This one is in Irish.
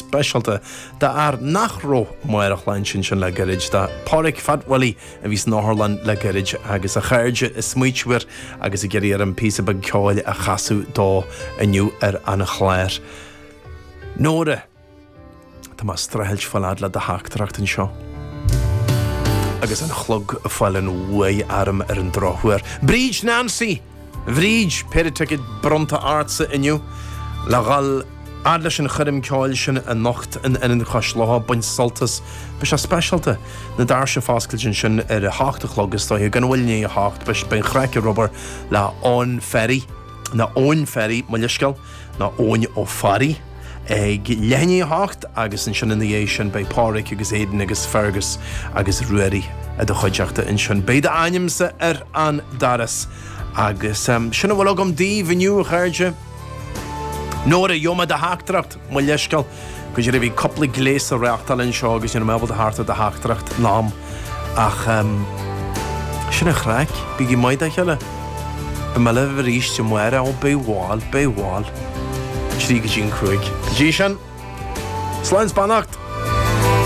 specialta da nachró muirech lein sin le garid da Pádraig Fadwally a vís Náthorlan le garid agus a chairde is smuitiúir agus a geir an písa bag ceáil a chasú dó aniu an chléir. Nóra tá má strahailt fallad le de haachtracht an seo. Agus an chlog a fáilin uai arm an dráhuair. Bríd Nancy! Bríd peritekid bronta artsa iniu. Lagal adla sin chudim ceáil sin a nocht in choslá buin saltas. Bes a specialta na dar sin fáscail sin a háachta chlogus tá gan bhfuilní a hácht bes ben chreice Robert le ón ferry. Na ón ferry muliscail na ón ó fari. Lehanní hácht agus an sin in dhé sin bei Pádraig agus Éideann agus Fergus agus Ruairí a do chuideachta in sin beide ainimsa an daras agus sinna bhfuil agam díomh iniu a chairde nóra iomma de haachtracht mu leiscail go dé bhí coppla gléas a reachtal in seo agus sinna mebal de háta de haachtracht lám ach sinna chreic bíí maid a cheile be me le bhríiste muire ó béháil Trí go dín cruig. Dí sin, Sláins Bannacht.